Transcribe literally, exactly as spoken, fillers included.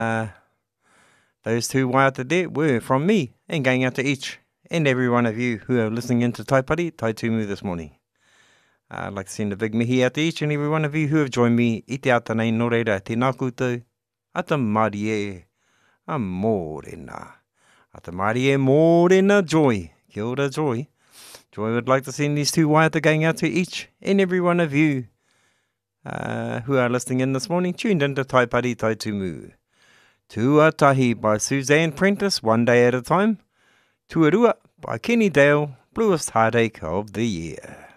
Uh, those two waiata there were from me and going out to each and every one of you who are listening into Taipari, Tai Tumu this morning. Uh, I'd like to send a big mihi out to each and every one of you who have joined me i te ata nei no reira tēnā koutou, a te Māori e a mōrena. A te Māori e mōrena Joy. Kia ora Joy. Joy would like to send these two waiata going out to each and every one of you uh, who are listening in this morning, tuned into Taipari Tai Tumu. Tuatahi by Suzanne Prentice, One Day at a Time. Tuarua by Kenny Dale, Bluest Heartache of the Year.